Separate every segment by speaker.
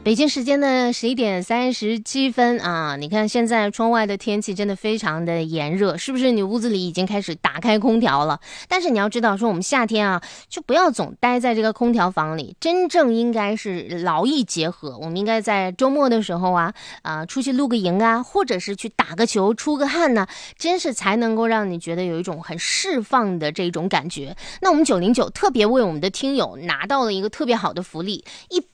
Speaker 1: 北京时间的11:37啊，你看现在窗外的天气真的非常的炎热，是不是你屋子里已经开始打开空调了？但是你要知道说我们夏天啊，就不要总待在这个空调房里，真正应该是劳逸结合，我们应该在周末的时候啊，出去露个营啊，或者是去打个球出个汗呢，真是才能够让你觉得有一种很释放的这种感觉。那我们909特别为我们的听友拿到了一个特别好的福利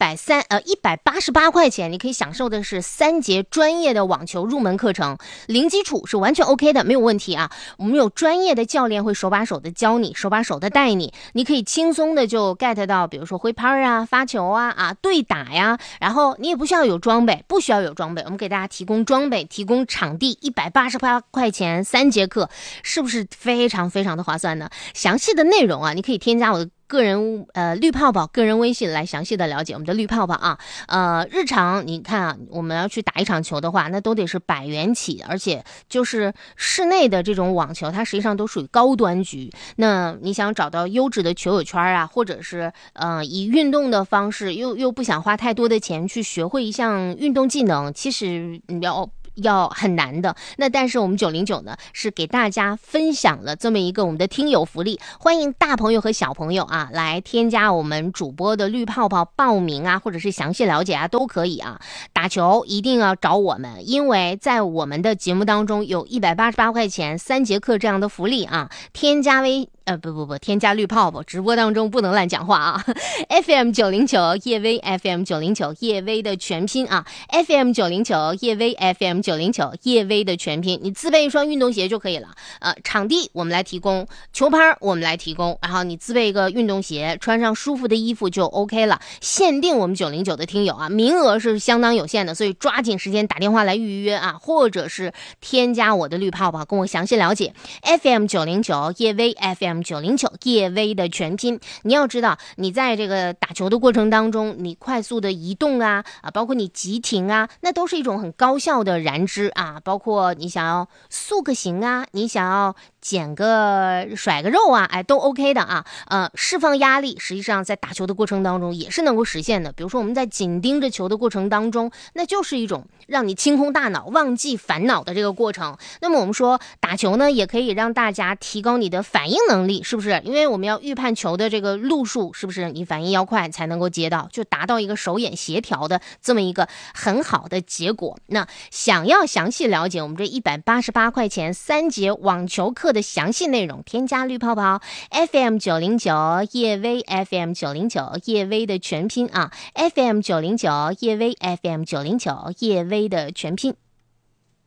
Speaker 1: ，188块钱，你可以享受的是3节专业的网球入门课程，零基础是完全 OK 的，没有问题啊。我们有专业的教练会手把手的教你，手把手的带你，你可以轻松的就 get 到，比如说挥拍啊、发球啊、对打呀，然后你也不需要有装备，不需要有装备，我们给大家提供装备，提供场地，188块钱3节课，是不是非常非常的划算呢？详细的内容啊，你可以添加我的个人绿泡泡个人微信来详细的了解我们的绿泡泡啊。日常你看啊，我们要去打一场球的话，那都得是100元起，而且就是室内的这种网球，它实际上都属于高端局。那你想找到优质的球友圈啊，或者是以运动的方式，又不想花太多的钱去学会一项运动技能，其实你要很难的。那但是我们909呢是给大家分享了这么一个我们的听友福利，欢迎大朋友和小朋友啊来添加我们主播的绿泡泡报名啊，或者是详细了解啊都可以啊。打球一定要找我们，因为在我们的节目当中有188块钱3节课这样的福利啊。添加添加绿泡泡，直播当中不能乱讲话啊。FM 909叶薇 FM 909叶薇的全拼啊 ，FM 909叶薇 FM 909叶薇的全拼，你自备一双运动鞋就可以了。场地我们来提供，球拍我们来提供，然后你自备一个运动鞋，穿上舒服的衣服就 OK 了。限定我们909的听友啊，名额是相当有限的，所以抓紧时间打电话来预约啊，或者是添加我的绿泡泡跟我详细了解。FM 909叶薇 FM 909叶薇的全拼，你要知道你在这个打球的过程当中，你快速的移动啊，包括你急停啊，那都是一种很高效的燃脂啊，包括你想要塑个形啊，你想要甩个肉啊，都 OK 的啊。释放压力，实际上在打球的过程当中也是能够实现的。比如说我们在紧盯着球的过程当中，那就是一种让你清空大脑、忘记烦恼的这个过程。那么我们说打球呢，也可以让大家提高你的反应能力，是不是？因为我们要预判球的这个路数，是不是你反应要快才能够接到，就达到一个手眼协调的这么一个很好的结果。那想要详细了解我们这188块钱3节网球课的详细内容，添加绿泡泡 FM 909叶薇 FM 909叶薇的全拼啊 FM 909叶薇 FM 909叶薇的全拼。